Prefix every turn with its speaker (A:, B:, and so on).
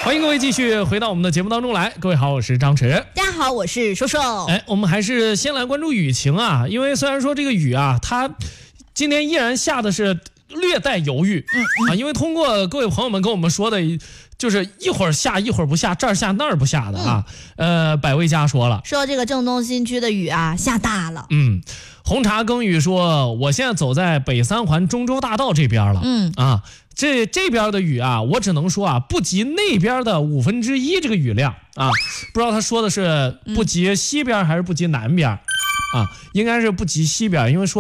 A: 欢迎各位继续回到我们的节目当中来。各位好，我是张弛。
B: 大家好，我是瘦瘦。
A: 我们还是先来关注雨情啊，因为虽然说这个雨啊，它今天依然下的是略带犹豫，因为通过各位朋友们跟我们说的，就是一会儿下一会儿不下，这儿下那儿不下的啊。百味家说了，
B: 说这个郑东新区的雨啊下大了。
A: 红茶耕雨说，我现在走在北三环中州大道这边了。这边的雨啊，我只能说啊，不及那边的1/5这个雨量啊。不知道他说的是不及西边还是不及南边啊？应该是不及西边，因为说